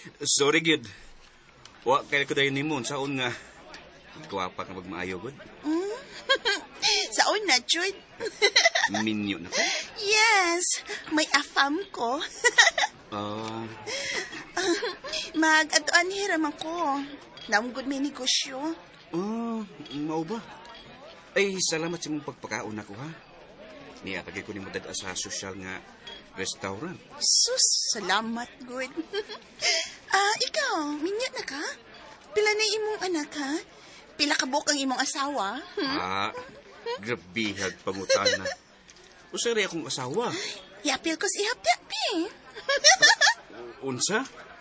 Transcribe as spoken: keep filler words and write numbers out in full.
Sorry, Gid. Wa kaya ko dayon nimo saon nga. Guwapa ka magmaayo, God. Mm. Saon na, Jud? Minyo na ko. Yes, may afam ko. Ah, Mag-atuan hiram ako. Namgod may negosyo. ah, mao ba? Ay, salamat sa mong pagpakaon ako, ha? Niya, pagay ko ni mo dada sa social nga restaurant. Sus, salamat, good. Ah, ikaw, minya na ka? Pila na imong anak, ha? Pila ka buok ang imong asawa? Hmm? Ah, grabihag pangutana. Usari akong asawa. Yapil ko si Happy. Unsa?